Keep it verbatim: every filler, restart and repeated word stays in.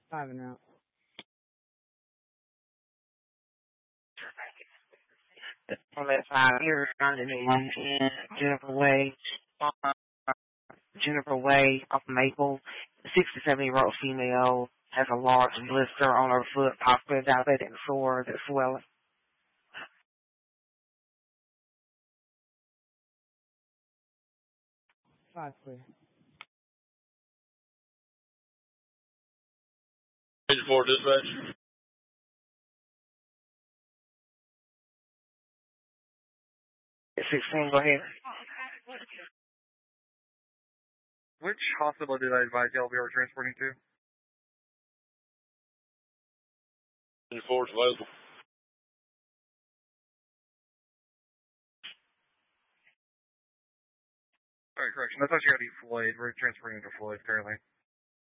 Five and out. On that five here underneath Jennifer Way, uh, Jennifer Way off Maple, sixty-seven year old female has a large blister on her foot, possibly diabetic sore that's swelling. Five clear. Page four dispatch. sixteen, go ahead. Which hospital did I advise y'all we were transporting to? Page four is available. Alright, correction. I thought you got to eat Floyd. We're transferring to Floyd currently.